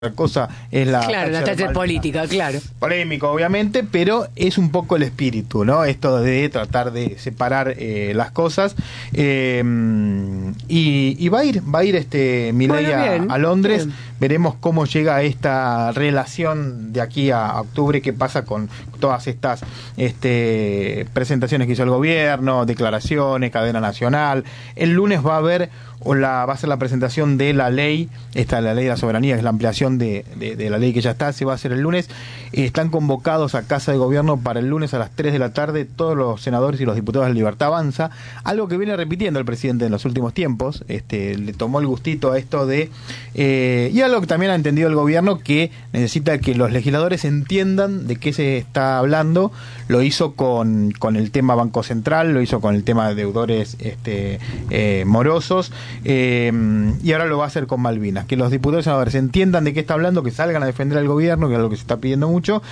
cosa es la Thatcher política, claro. Polémico, obviamente, pero es un poco el espíritu, ¿no? Esto de tratar de separar las cosas. Y va a ir Milei a Londres. Bien. Veremos cómo llega esta relación de aquí a octubre, qué pasa con todas estas presentaciones que hizo el gobierno, declaraciones, cadena nacional. El lunes va a ser la presentación de la ley, la ley de la soberanía, que es la ampliación de la ley que ya está, se va a hacer el lunes. Están convocados a Casa de Gobierno para el lunes a las 3 de la tarde todos los senadores y los diputados de Libertad Avanza, algo que viene repitiendo el presidente en los últimos tiempos. Le tomó el gustito a esto y algo que también ha entendido el gobierno, que necesita que los legisladores entiendan de qué se está hablando. Lo hizo con el tema Banco Central, lo hizo con el tema de deudores morosos, y ahora lo va a hacer con Malvinas, que los diputados y senadores entiendan de qué está hablando, que salgan a defender al gobierno, que es lo que se está pidiendo mucho,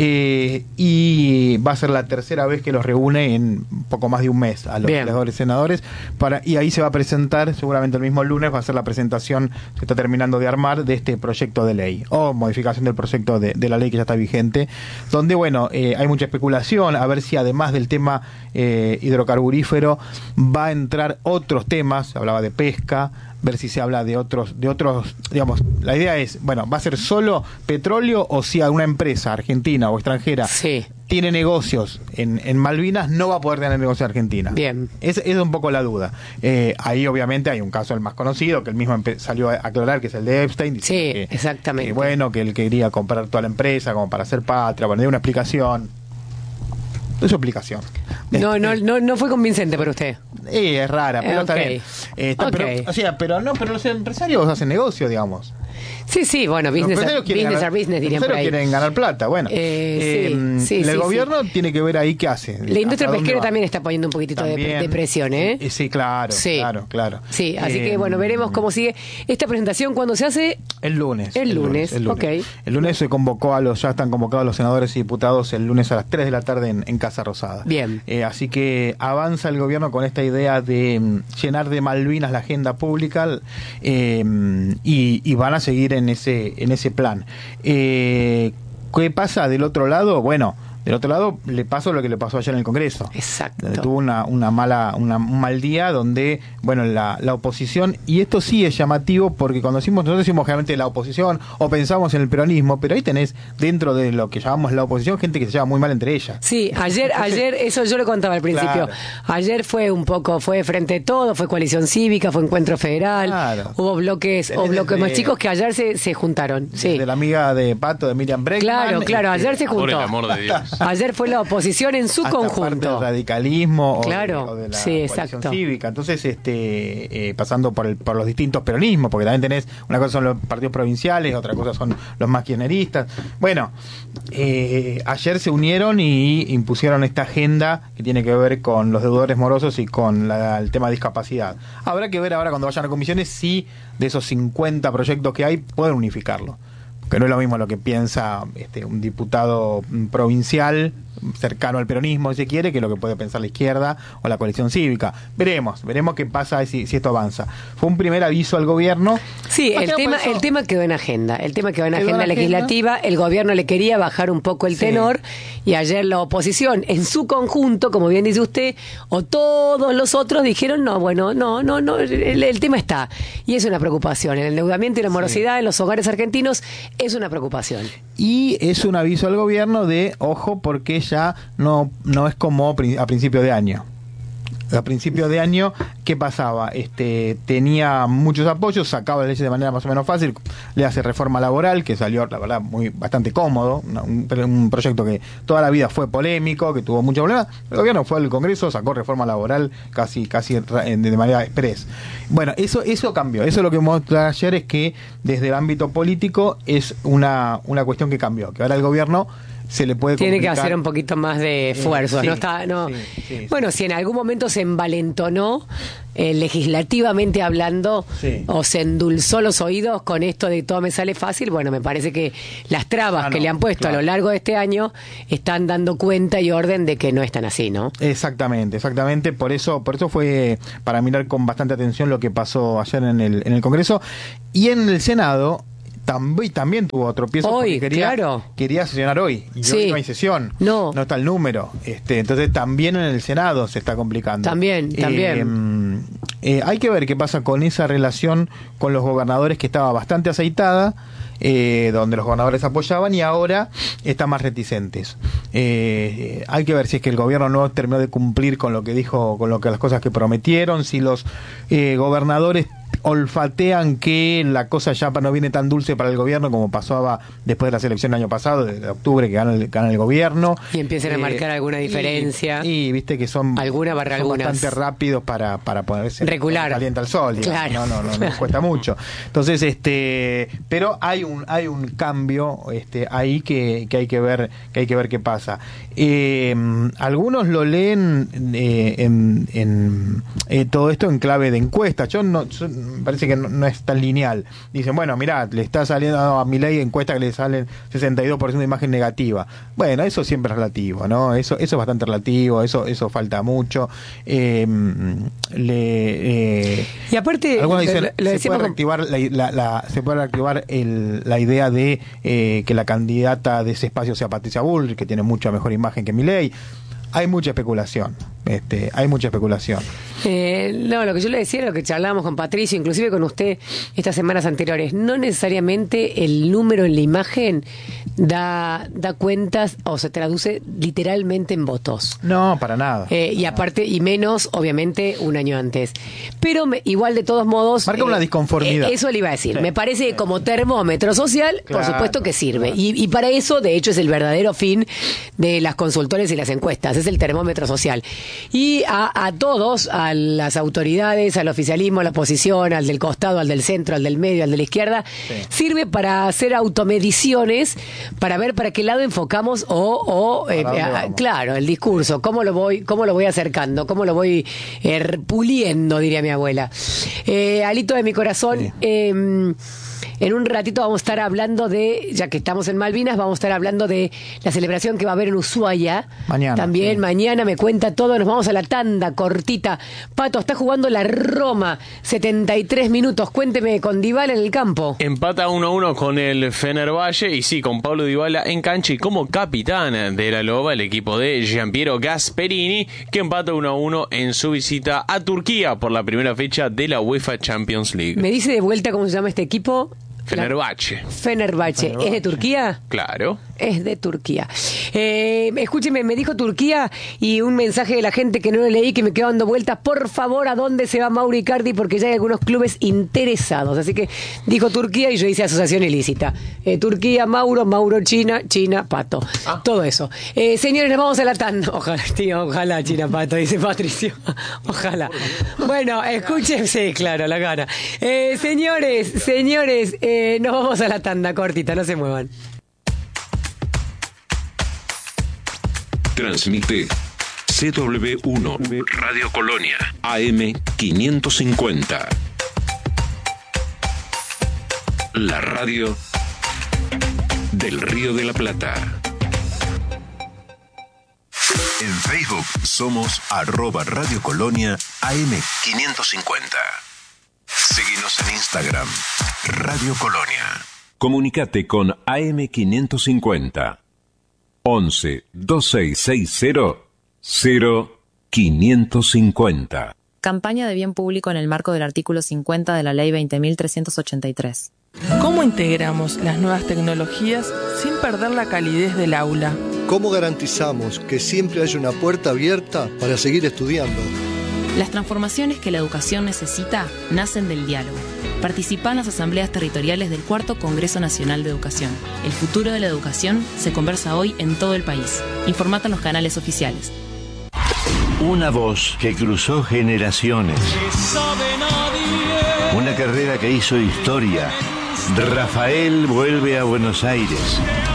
y va a ser la tercera vez que los reúne en poco más de un mes a los legisladores y senadores, y ahí se va a presentar, seguramente el mismo lunes va a ser la presentación, se está terminando de armar, de este proyecto de ley, o modificación del proyecto de la ley que ya está vigente, donde hay mucha especulación, a ver si además del tema hidrocarburífero va a entrar otros temas. Se hablaba de pesca, ver si se habla de otros, digamos, la idea es, ¿va a ser solo petróleo, o si alguna empresa argentina o extranjera tiene negocios en Malvinas, no va a poder tener negocios en Argentina? Bien. Esa es un poco la duda. Ahí obviamente hay un caso, el más conocido, que él mismo salió a aclarar, que es el de Epstein. Exactamente. Que él quería comprar toda la empresa como para hacer patria, dio una explicación. Es su explicación. No fue convincente para usted. Es rara, pero está bien. Pero los empresarios hacen negocio, digamos. Sí, bueno, business are business, dirían por ahí. Quieren ganar plata, bueno. El gobierno tiene que ver ahí qué hace. La industria pesquera también está poniendo un poquitito de presión, ¿eh? Sí, claro. Sí, así que veremos cómo sigue esta presentación. ¿Cuándo se hace? El lunes. El lunes. El lunes se convocó ya están convocados los senadores y diputados el lunes a las 3 de la tarde en Casa Rosada. Bien. Así que avanza el gobierno con esta idea de llenar de Malvinas la agenda pública, y van a seguir en ese plan. ¿Qué pasa del otro lado? Bueno, del otro lado le pasó lo que le pasó ayer en el Congreso. Exacto. Tuvo un mal día donde, la oposición, y esto sí es llamativo, porque nosotros decimos generalmente la oposición o pensamos en el peronismo, pero ahí tenés dentro de lo que llamamos la oposición gente que se lleva muy mal entre ellas. Sí, ayer eso yo lo contaba al principio. Claro. Ayer fue Frente de Todo, fue Coalición Cívica, fue Encuentro Federal, hubo bloques más chicos que ayer se juntaron. Sí. De la amiga de Pato, de Miriam Bregman. Claro, ayer se juntó. Por el amor de Dios. Ayer fue la oposición en su conjunto. Parte del radicalismo o de la Coalición Cívica. Entonces, pasando por los distintos peronismos, porque también tenés, una cosa son los partidos provinciales, otra cosa son los más kirchneristas. Bueno, ayer se unieron y impusieron esta agenda que tiene que ver con los deudores morosos y con el tema de discapacidad. Habrá que ver ahora cuando vayan a comisiones si de esos 50 proyectos que hay pueden unificarlo. Que no es lo mismo lo que piensa un diputado provincial cercano al peronismo, si se quiere, que lo que puede pensar la izquierda o la coalición cívica. Veremos qué pasa si esto avanza. Fue un primer aviso al gobierno. Sí, el tema quedó en agenda. El tema quedó en agenda legislativa. El gobierno le quería bajar un poco el tenor, y ayer la oposición, en su conjunto, como bien dice usted, o todos los otros dijeron, no, el tema está. Y es una preocupación. El endeudamiento y la morosidad en los hogares argentinos es una preocupación. Y es un aviso al gobierno de, ojo, porque ya no es como a principio de año. A principio de año, ¿qué pasaba? Tenía muchos apoyos, sacaba la ley de manera más o menos fácil, le hace reforma laboral, que salió, la verdad, bastante cómodo, un proyecto que toda la vida fue polémico, que tuvo muchos problemas. El gobierno fue al Congreso, sacó reforma laboral casi de manera express. Bueno, eso cambió. Eso lo que mostré ayer es que desde el ámbito político es una cuestión que cambió, que ahora el gobierno se le puede tiene complicar. Que hacer un poquito más de esfuerzos. Bueno, si en algún momento se envalentonó legislativamente hablando, o se endulzó los oídos con esto de todo me sale fácil, bueno, me parece que las trabas que le han puesto a lo largo de este año están dando cuenta y orden de que no están así, ¿no? Exactamente. Por eso fue para mirar con bastante atención lo que pasó ayer en el Congreso. Y en el Senado también tuvo tropiezos hoy, porque quería sesionar hoy. Y sí. hoy no hay sesión. No está el número. Entonces también en el Senado se está complicando. También. Hay que ver qué pasa con esa relación con los gobernadores, que estaba bastante aceitada, donde los gobernadores apoyaban y ahora están más reticentes. Hay que ver si es que el gobierno no terminó de cumplir con lo que dijo, con las cosas que prometieron, si los gobernadores olfatean que la cosa ya no viene tan dulce para el gobierno como pasaba después de las elecciones del año pasado, de octubre, que gana el gobierno. Y empiezan a marcar alguna diferencia. Y viste que son bastante rápidos para ponerse recular. Calienta el sol. Claro. No cuesta mucho. Entonces, pero hay un cambio ahí que hay que ver qué pasa. Algunos lo leen en todo esto en clave de encuesta. Me parece que no es tan lineal. Dicen, bueno, mirá, le está saliendo a Milei encuesta que le salen 62% de imagen negativa. Bueno, eso siempre es relativo, ¿no? Eso es bastante relativo, eso falta mucho. Y aparte, algunos dicen, se puede reactivar la idea de que la candidata de ese espacio sea Patricia Bullrich, que tiene mucha mejor imagen que Milei. Hay mucha especulación. Lo que yo le decía, lo que charlábamos con Patricio, inclusive con usted estas semanas anteriores, no necesariamente el número en la imagen da cuentas o se traduce literalmente en votos. No, para nada. Y aparte, y menos, obviamente, un año antes. Pero igual, de todos modos... Marca una disconformidad. Eso le iba a decir. Sí. Me parece que como termómetro social, claro, por supuesto que sirve. Claro. Y para eso, de hecho, es el verdadero fin de las consultores y las encuestas. Es el termómetro social. Y a todos, a las autoridades, al oficialismo, a la oposición, al del costado, al del centro, al del medio, al de la izquierda, sí, sirve para hacer automediciones, para ver para qué lado enfocamos claro, el discurso, cómo lo voy acercando, cómo lo voy puliendo, diría mi abuela. Alito de mi corazón, sí. En un ratito vamos a estar hablando ya que estamos en Malvinas, vamos a estar hablando de la celebración que va a haber en Ushuaia. Mañana. También, sí. Mañana me cuenta todo, nos vamos a la tanda cortita. Pato, está jugando la Roma, 73 minutos. Cuénteme, con Dybala en el campo. Empata 1-1 con el Fenerbahce y sí, con Paulo Dybala en cancha y como capitán de la Loba, el equipo de Giampiero Gasperini, que empata 1-1 en su visita a Turquía por la primera fecha de la UEFA Champions League. ¿Me dice de vuelta cómo se llama este equipo? Fenerbahce. Fenerbahce. ¿Es de Turquía? Claro. Es de Turquía. Escúcheme, me dijo Turquía y un mensaje de la gente que no lo leí, que me quedo dando vueltas. Por favor, ¿a dónde se va Mauro Icardi? Porque ya hay algunos clubes interesados. Así que dijo Turquía y yo hice asociación ilícita. Turquía, Mauro, China, Pato. Todo eso. Señores, nos vamos a la tanda. Ojalá, tío, ojalá, China, Pato, dice Patricio. Ojalá. Bueno, escuchen, sí, claro, la gana. Señores, nos vamos a la tanda cortita, no se muevan. Transmite CW1 Radio Colonia AM 550. La radio del Río de la Plata. En Facebook somos @Radio Colonia AM 550. Síguenos en Instagram, Radio Colonia. Comunicate con AM 550. 11 2660 0550. Campaña de bien público en el marco del artículo 50 de la Ley 20.383. ¿Cómo integramos las nuevas tecnologías sin perder la calidez del aula? ¿Cómo garantizamos que siempre haya una puerta abierta para seguir estudiando? Las transformaciones que la educación necesita nacen del diálogo. Participa en las asambleas territoriales del 4º Congreso Nacional de Educación. El futuro de la educación se conversa hoy en todo el país. Informate en los canales oficiales. Una voz que cruzó generaciones. Una carrera que hizo historia. Rafael vuelve a Buenos Aires.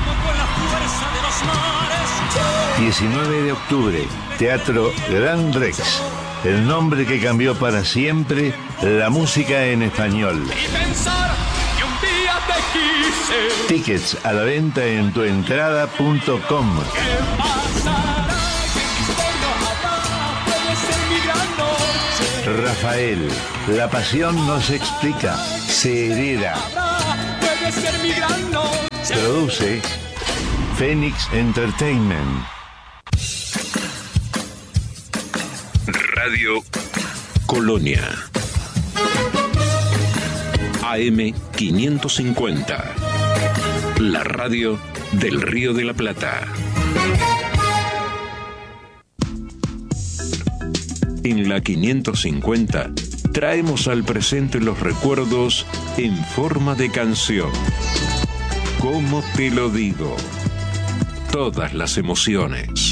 19 de octubre, Teatro Gran Rex. El nombre que cambió para siempre la música en español. Tickets a la venta en tuentrada.com. Rafael, la pasión no se explica, se hereda. Produce Phoenix Entertainment. Radio Colonia. AM 550. La radio del Río de la Plata. En la 550 traemos al presente los recuerdos en forma de canción. ¿Cómo te lo digo? Todas las emociones.